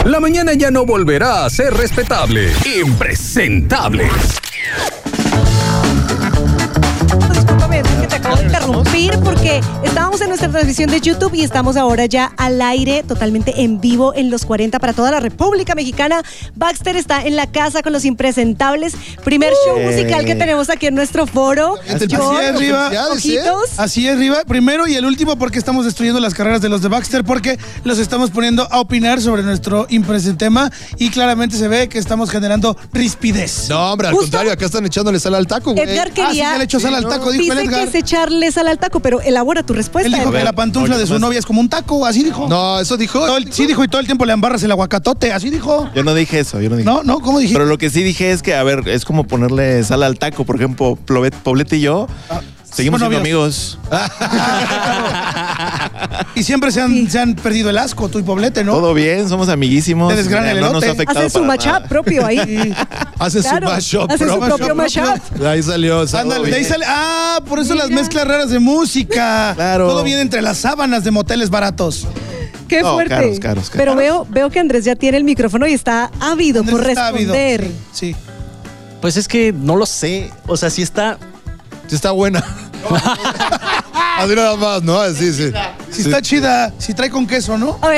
la mañana ya no volverá a ser respetable. Impresentables. Discúlpame, es que te acabo de interrumpir porque estábamos en nuestra transmisión de YouTube y estamos ahora ya al aire, totalmente en vivo en Los 40 para toda la República Mexicana. Baxter está en la casa con Los Impresentables. Primer show musical que tenemos aquí en nuestro foro. Así arriba. Así arriba. Primero y el último porque estamos destruyendo las carreras de los de Baxter, porque los estamos poniendo a opinar sobre nuestro impresentema y claramente se ve que estamos generando rispidez. No, hombre, al contrario, acá están echándole sal al taco, güey. Edgar quería... sí, ya le echó sal al taco, dijo el Dice Edgar. que es echarle sal al taco, pero elabora tu respuesta. Él dijo que la pantufla de su novia es como un taco, así dijo. No, eso dijo. Sí dijo, y todo el tiempo le embarras el aguacatote, así dijo. Yo no dije eso, No, ¿cómo dijiste? Pero lo que sí dije es que, a ver, es como ponerle sal al taco. Por ejemplo, Poblete y yo seguimos siendo amigos. Y siempre se han perdido el asco, tú y Poblete, ¿no? Todo bien, somos amiguísimos. Te desgrana el no nos elote. ha afectado. Hace su mashup propio ahí. Hace Claro, su mashup. hace su propio mashup. De ahí salió. Ándale, de ahí sale. Ah, por eso las mezclas raras de música. Claro. Todo viene entre las sábanas de moteles baratos. Qué No, fuerte. caros. Pero veo que Andrés ya tiene el micrófono y está ávido Andrés por está ávido, responder. Sí. Pues es que no lo sé. O sea, sí está. Sí está buena. Así nada más, ¿no? Sí. Si está chida, si trae con queso, ¿no? A ver,